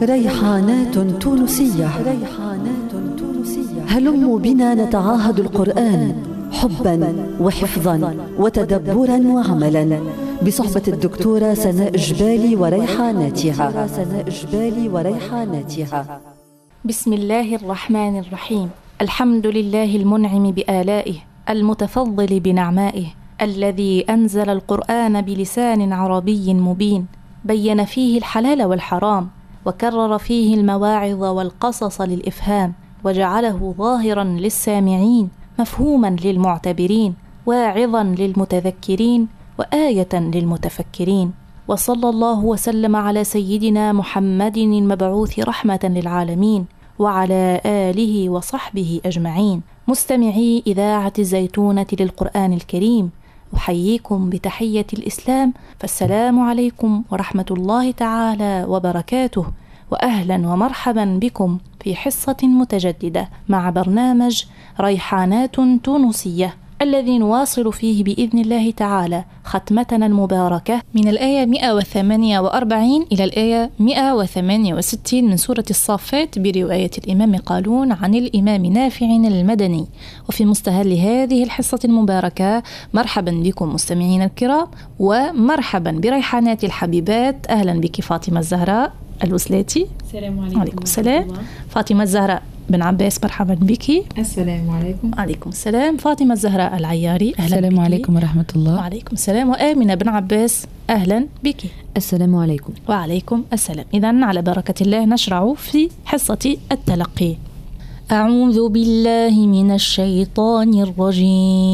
ريحانات تونسية. هلموا بنا نتعاهد القرآن حبا وحفظا وتدبرا وعملا بصحبة الدكتورة سناء جبالي وريحاناتها. بسم الله الرحمن الرحيم. الحمد لله المنعم بآلائه المتفضل بنعمائه الذي أنزل القرآن بلسان عربي مبين، بين فيه الحلال والحرام، وكرر فيه المواعظ والقصص للإفهام، وجعله ظاهرا للسامعين، مفهوما للمعتبرين، واعظا للمتذكرين، وآية للمتفكرين. وصلى الله وسلم على سيدنا محمد المبعوث رحمة للعالمين، وعلى آله وصحبه أجمعين. مستمعي إذاعة الزيتونة للقرآن الكريم، أحييكم بتحية الإسلام، فالسلام عليكم ورحمة الله تعالى وبركاته، وأهلا ومرحبا بكم في حصة متجددة مع برنامج ريحانات تونسية، الذي نواصل فيه بإذن الله تعالى ختمتنا المباركة من الآية 148 إلى الآية 168 من سورة الصافات برواية الإمام قالون عن الإمام نافع المدني. وفي مستهل هذه الحصة المباركة مرحبا بكم مستمعين الكرام، ومرحبا بريحانات الحبيبات. أهلا بك فاطمة الزهراء الوسلاتي. السلام عليكم. وعليكم السلام. فاطمة الزهراء بن عباس، مرحبا بك. السلام عليكم. وعليكم السلام. فاطمة الزهراء العياري، أهلا السلام بك. عليكم ورحمة الله. وعليكم السلام. وآمنة بن عباس، أهلا بك. السلام عليكم. وعليكم السلام. إذن على بركة الله نشرع في حصة التلقي. أعوذ بالله من الشيطان الرجيم.